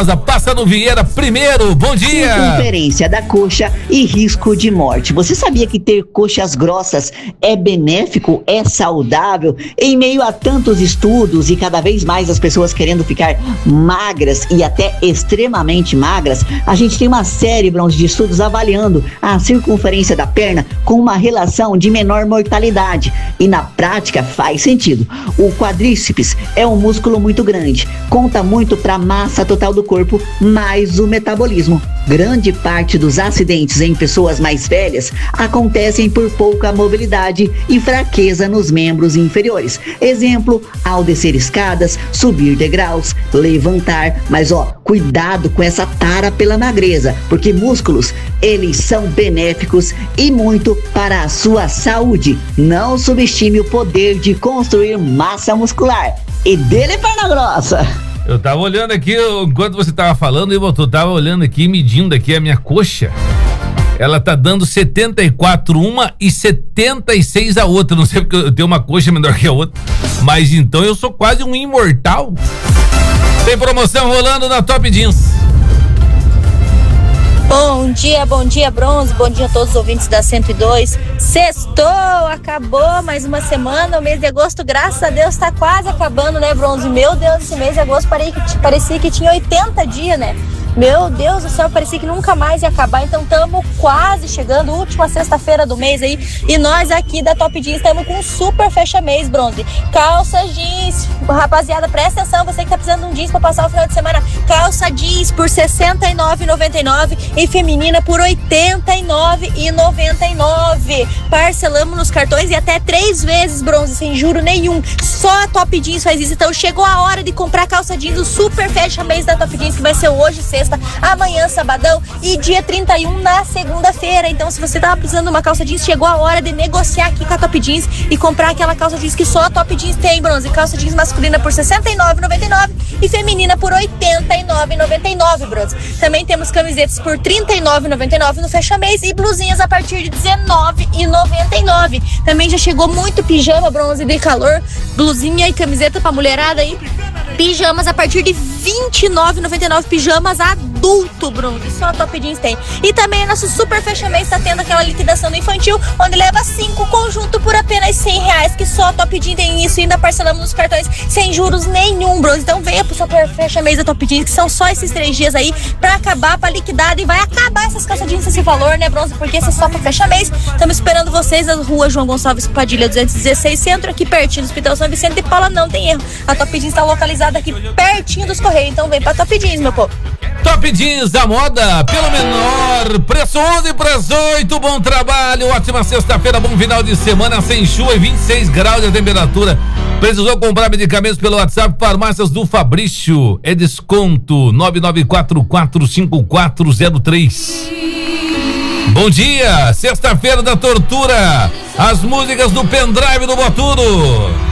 Rosa, passa no Vieira primeiro. Bom dia. Circunferência da coxa e risco de morte. Você sabia que ter coxas grossas é benéfico, é saudável? Em meio a tantos estudos e cada vez mais as pessoas querendo ficar magras e até extremamente magras, a gente tem uma série, Bronze, de estudos avaliando a circunferência da perna com uma relação de menor mortalidade. E na prática faz sentido. O quadríceps é um músculo muito grande, conta muito para a massa total do corpo, mais o metabolismo. Grande parte dos acidentes em pessoas mais velhas acontecem por pouca mobilidade e fraqueza nos membros inferiores. Exemplo, ao descer escadas, subir degraus, levantar. Mas cuidado com essa tara pela magreza, porque músculos, eles são benéficos e muito para a sua saúde. Não subestime o poder de construir massa muscular. E dele, perna grossa! Eu tava olhando aqui, enquanto você tava falando, eu tava olhando aqui, medindo aqui a minha coxa. Ela tá dando 74 uma e 76 a outra. Não sei porque eu tenho uma coxa menor que a outra, mas então eu sou quase um imortal. Tem promoção rolando na Top Jeans. Bom dia, Bronze, bom dia a todos os ouvintes da 102. Sextou, acabou mais uma semana, o mês de agosto, graças a Deus, tá quase acabando, né, Bronze? Meu Deus, esse mês de agosto parecia que tinha 80 dias, né? Meu Deus do céu, parecia que nunca mais ia acabar, então estamos quase chegando, última sexta-feira do mês aí, e nós aqui da Top Jeans estamos com um super fecha-mês, Bronze. Calça jeans, rapaziada, presta atenção, você que tá precisando de um jeans pra passar o final de semana, calça jeans por R$ 69,99 e feminina por R$ 89,99. Parcelamos nos cartões e até 3 vezes, Bronze, sem juro nenhum. Só a Top Jeans faz isso, então chegou a hora de comprar calça jeans, o super fecha-mês da Top Jeans, que vai ser hoje, sexta, amanhã, sabadão e dia 31 na segunda-feira. Então, se você tava precisando de uma calça jeans, chegou a hora de negociar aqui com a Top Jeans e comprar aquela calça jeans que só a Top Jeans tem, Bronze. Calça jeans masculina por R$ 69,99 e feminina por R$ 89,99, Bronze. Também temos camisetas por R$ 39,99 no fecha-mês e blusinhas a partir de R$ 19,99. Também já chegou muito pijama, Bronze, de calor, blusinha e camiseta pra mulherada aí. Pijamas a partir de R$ 29,99, pijamas adulto, Bronze, só a Top Jeans tem. E também nosso super fecha-mês está tendo aquela liquidação do infantil, onde leva 5 conjuntos por apenas R$ 100, que só a Top Jeans tem isso, e ainda parcelamos nos cartões sem juros nenhum, Bronze. Então venha pro super fecha-mês da Top Jeans, que são só esses 3 dias aí pra acabar, pra liquidar, e vai acabar essas calças jeans esse valor, né, Bronze, porque esse é só pra fecha-mês. Estamos esperando vocês na rua João Gonçalves Padilha 216 Centro, aqui pertinho do Hospital São Vicente de Paula, não tem erro. A Top Jeans está localizada aqui pertinho dos Correios, então vem pra Top Jeans, meu povo. Top Jeans, a moda pelo menor preço, 11 para as 8, bom trabalho, ótima sexta-feira, bom final de semana, sem chuva e 26 graus de temperatura. Precisou comprar medicamentos pelo WhatsApp? Farmácias do Fabrício, é desconto 99445403. Bom dia, sexta-feira da tortura, as músicas do pendrive do Boturo.